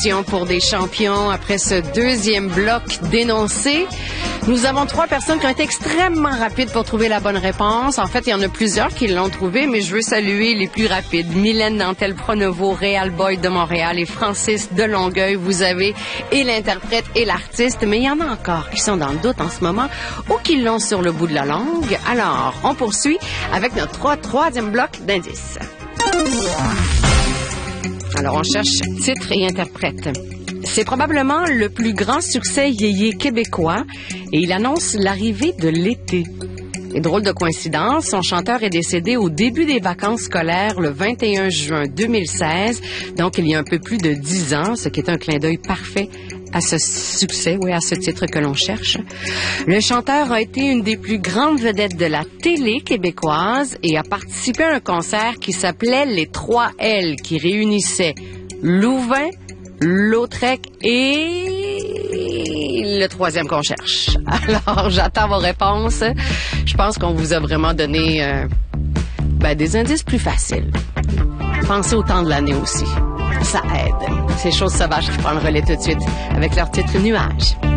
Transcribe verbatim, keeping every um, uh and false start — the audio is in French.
question pour des champions après ce deuxième bloc d'énoncés. Nous avons trois personnes qui ont été extrêmement rapides pour trouver la bonne réponse. En fait, il y en a plusieurs qui l'ont trouvé, mais je veux saluer les plus rapides. Mylène Nantel-Pronovo, Réal Boyd de Montréal et Francis de Longueuil. Vous avez et l'interprète et l'artiste, mais il y en a encore qui sont dans le doute en ce moment ou qui l'ont sur le bout de la langue. Alors, on poursuit avec notre trois, troisième bloc d'indices. Alors, on cherche titre et interprète. C'est probablement le plus grand succès yéyé québécois et il annonce l'arrivée de l'été. Et drôle de coïncidence, son chanteur est décédé au début des vacances scolaires le vingt et un juin deux mille seize, donc il y a un peu plus de dix ans, ce qui est un clin d'œil parfait à ce succès, oui, à ce titre que l'on cherche. Le chanteur a été une des plus grandes vedettes de la télé québécoise et a participé à un concert qui s'appelait Les trois L, qui réunissait Louvain, Lautrec et le troisième qu'on cherche. Alors, j'attends vos réponses. Je pense qu'on vous a vraiment donné euh, ben, des indices plus faciles. Pensez au temps de l'année aussi. Ça aide. C'est Choses sauvages qui prend le relais tout de suite avec leur titre Nuages.